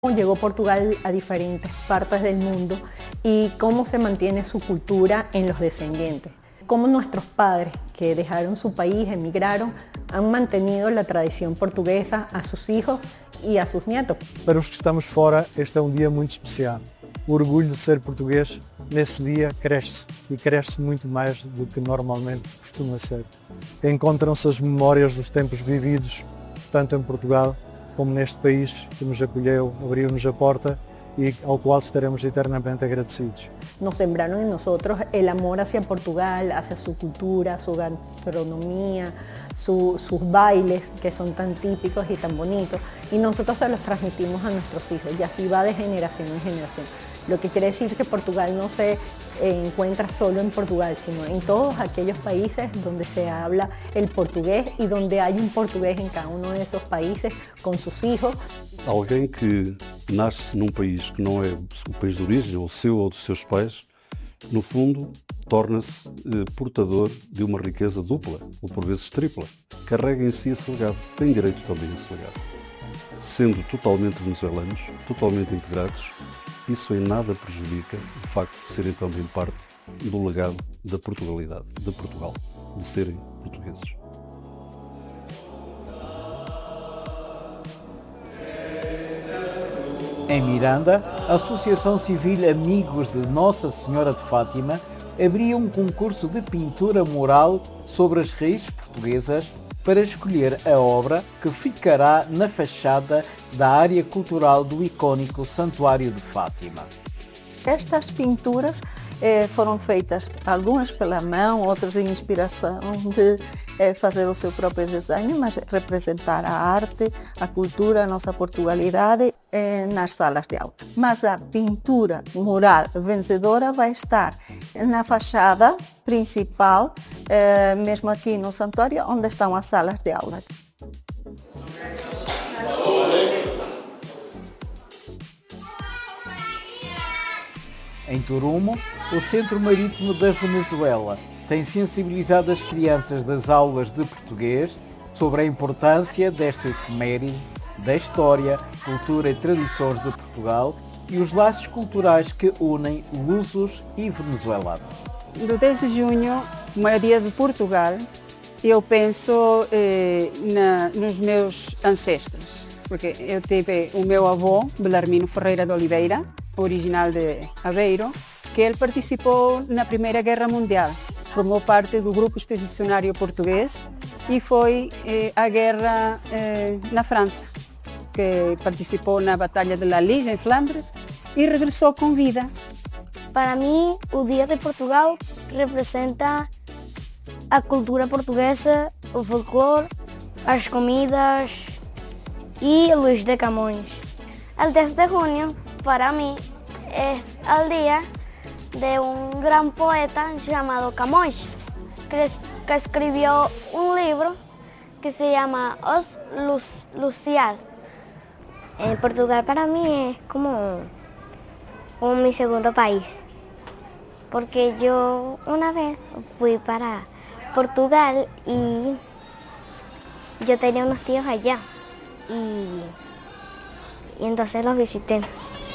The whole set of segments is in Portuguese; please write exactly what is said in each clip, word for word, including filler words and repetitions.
Cómo llegó Portugal a diferentes partes del mundo y cómo se mantiene su cultura en los descendientes. Cómo nuestros padres que dejaron su país, emigraron, han mantenido la tradición portuguesa a sus hijos e a seus netos. Para os que estamos fora, este é um dia muito especial. O orgulho de ser português, nesse dia, cresce e cresce muito mais do que normalmente costuma ser. Encontram-se as memórias dos tempos vividos, tanto em Portugal como neste país que nos acolheu, abriu-nos a porta e ao qual estaremos eternamente agradecidos. Nos sembraron en nosotros el amor hacia Portugal, hacia su cultura, su gastronomía, su, sus bailes que son tan típicos y tan bonitos, y nosotros se los transmitimos a nuestros hijos y así va de generación en generación. Lo que quiere decir que Portugal no se eh, encuentra solo en Portugal, sino en todos aquellos países donde se habla el portugués y donde hay un portugués en cada uno de esos países con sus hijos. Alguém que nasce num país que não é o país de origem, ou seu ou dos seus pais, no fundo torna-se eh, portador de uma riqueza dupla, ou por vezes tripla. Carrega em si esse legado, tem direito também a esse legado. Sendo totalmente venezuelanos, totalmente integrados, isso em nada prejudica o facto de serem também parte do legado da Portugalidade, de Portugal, de serem portugueses. Em Miranda, a Associação Civil Amigos de Nossa Senhora de Fátima abriu um concurso de pintura mural sobre as raízes portuguesas para escolher a obra que ficará na fachada da área cultural do icónico Santuário de Fátima. Estas pinturas eh, foram feitas, algumas pela mão, outras de inspiração de eh, fazer o seu próprio desenho, mas representar a arte, a cultura, a nossa Portugalidade eh, nas salas de aula. Mas a pintura mural vencedora vai estar na fachada principal, eh, mesmo aqui no santuário, onde estão as salas de aula. Em Turumo, o Centro Marítimo da Venezuela tem sensibilizado as crianças das aulas de português sobre a importância desta efeméride, da história, cultura e tradições de Portugal e os laços culturais que unem lusos e venezuelanos. Do dez de junho, como é dia de Portugal, eu penso eh, na, nos meus ancestros, porque eu tive o meu avô, Belarmino Ferreira de Oliveira, original de Aveiro, que ele participou na Primeira Guerra Mundial, formou parte do grupo expedicionário português e foi eh, à guerra eh, na França, que participou na Batalha de La Ligue, em Flandres, e regressou com vida. Para mim, o Dia de Portugal representa a cultura portuguesa, o folclore, as comidas e Luís de Camões. El dez de junio, para mí, es el día de un gran poeta llamado Camões, que, que escribió un libro que se llama Os Lusíadas. Eh, Portugal para mí es como, como mi segundo país, porque yo una vez fui para Portugal y yo tenía unos tíos allá y, y entonces los visité.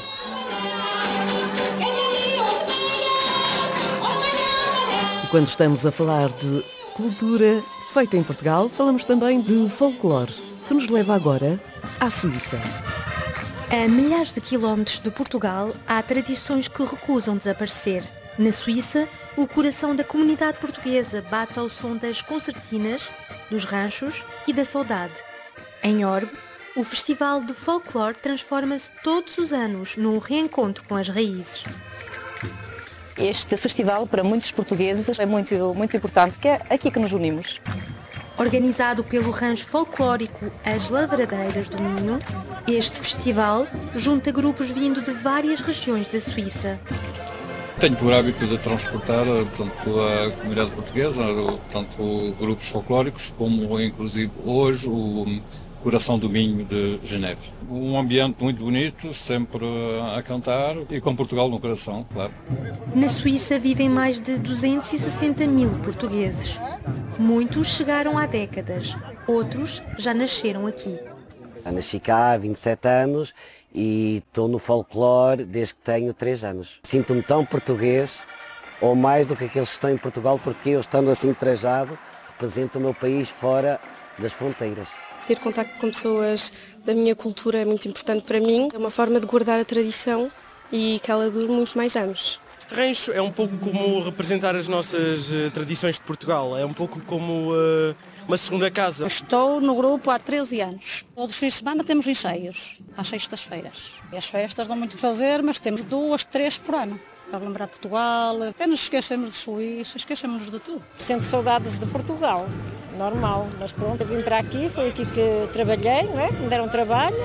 Quando estamos a falar de cultura feita em Portugal, falamos também de folclore, que nos leva agora à Suíça. A milhares de quilómetros de Portugal, há tradições que recusam desaparecer. Na Suíça, o coração da comunidade portuguesa bate ao som das concertinas, dos ranchos e da saudade. Em Orbe, o Festival do Folclore transforma-se todos os anos num reencontro com as raízes. Este festival, para muitos portugueses, é muito, muito importante, que é aqui que nos unimos. Organizado pelo rancho folclórico As Lavradeiras do Minho, este festival junta grupos vindo de várias regiões da Suíça. Tenho por hábito de transportar tanto a comunidade portuguesa, tanto grupos folclóricos, como inclusive hoje o Coração do Minho de Geneve. Um ambiente muito bonito, sempre a cantar e com Portugal no coração, claro. Na Suíça vivem mais de duzentos e sessenta mil portugueses. Muitos chegaram há décadas, outros já nasceram aqui. Nasci cá há vinte e sete anos e estou no folclore desde que tenho três anos. Sinto-me tão português ou mais do que aqueles que estão em Portugal, porque eu, estando assim trajado, represento o meu país fora das fronteiras. Ter contacto com pessoas da minha cultura é muito importante para mim. É uma forma de guardar a tradição e que ela dure muito mais anos. Este rancho é um pouco como representar as nossas uh, tradições de Portugal. É um pouco como uh, uma segunda casa. Estou no grupo há treze anos. Todos os fins de semana temos ensaios, às sextas-feiras. E as festas não muito o que fazer, mas temos duas, três por ano. Para lembrar Portugal, até nos esquecemos de Suíça, esquecemos de tudo. Sinto saudades de Portugal, normal, mas pronto, eu vim para aqui, foi aqui que trabalhei, não é? Me deram trabalho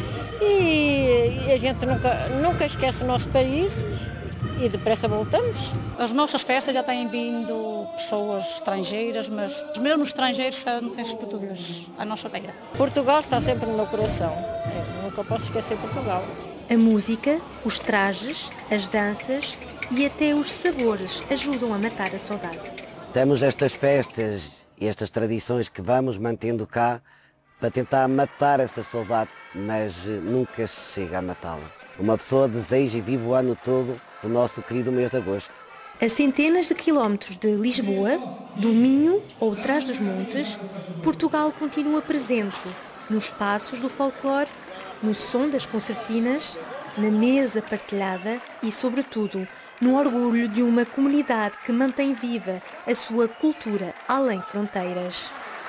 e a gente nunca, nunca esquece o nosso país e depressa voltamos. As nossas festas já têm vindo pessoas estrangeiras, mas mesmo os estrangeiros já não têm os portugueses à nossa beira. Portugal está sempre no meu coração, eu nunca posso esquecer Portugal. A música, os trajes, as danças e até os sabores ajudam a matar a saudade. Temos estas festas e estas tradições que vamos mantendo cá para tentar matar essa saudade, mas nunca se chega a matá-la. Uma pessoa deseja e vive o ano todo o nosso querido mês de agosto. A centenas de quilómetros de Lisboa, do Minho ou Trás-os-Montes, Portugal continua presente nos passos do folclore, no som das concertinas, na mesa partilhada e, sobretudo, no orgulho de uma comunidade que mantém viva a sua cultura além fronteiras.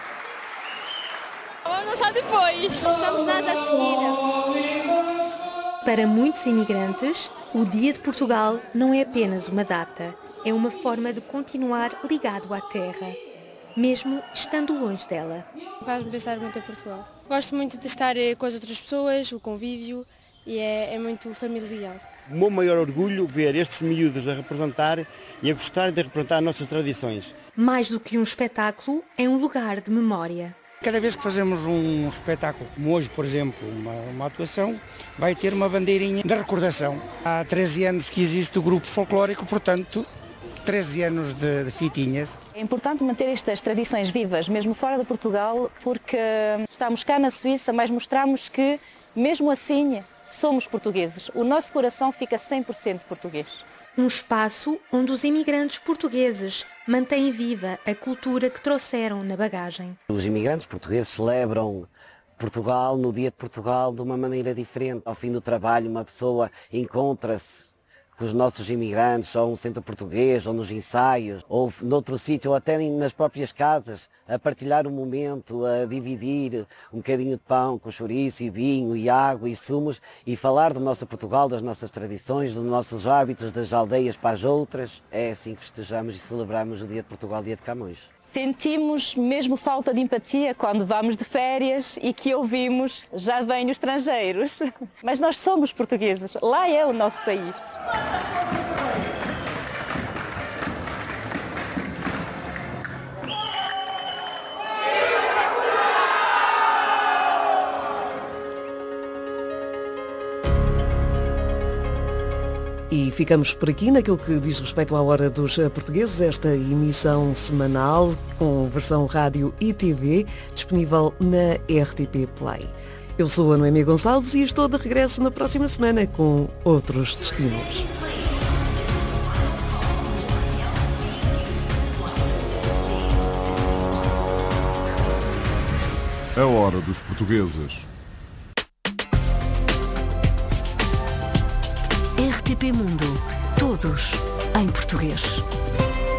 Vamos só depois. Somos nós a seguir. Para muitos imigrantes, o Dia de Portugal não é apenas uma data, é uma forma de continuar ligado à terra, mesmo estando longe dela. Faz-me pensar muito em Portugal. Gosto muito de estar com as outras pessoas, o convívio, e é, é muito familiar. O meu maior orgulho ver estes miúdos a representar e a gostar de representar as nossas tradições. Mais do que um espetáculo, é um lugar de memória. Cada vez que fazemos um espetáculo, como hoje, por exemplo, uma, uma atuação, vai ter uma bandeirinha de recordação. Há treze anos que existe o grupo folclórico, portanto, treze anos de, de fitinhas. É importante manter estas tradições vivas, mesmo fora de Portugal, porque estamos cá na Suíça, mas mostramos que, mesmo assim, somos portugueses. O nosso coração fica cem por cento português. Um espaço onde os imigrantes portugueses mantêm viva a cultura que trouxeram na bagagem. Os imigrantes portugueses celebram Portugal no Dia de Portugal de uma maneira diferente. Ao fim do trabalho, uma pessoa encontra-se com os nossos imigrantes, ou no centro português, ou nos ensaios, ou noutro sítio, ou até nas próprias casas, a partilhar um momento, a dividir um bocadinho de pão com chouriço e vinho e água e sumos e falar do nosso Portugal, das nossas tradições, dos nossos hábitos, das aldeias para as outras. É assim que festejamos e celebramos o Dia de Portugal, Dia de Camões. Sentimos mesmo falta de empatia quando vamos de férias e que ouvimos já vêm os estrangeiros. Mas nós somos portugueses, lá é o nosso país. E ficamos por aqui naquilo que diz respeito à Hora dos Portugueses, esta emissão semanal com versão rádio e T V disponível na R T P Play. Eu sou a Noemi Gonçalves e estou de regresso na próxima semana com outros destinos. A Hora dos Portugueses. R T P Mundo. Todos em português.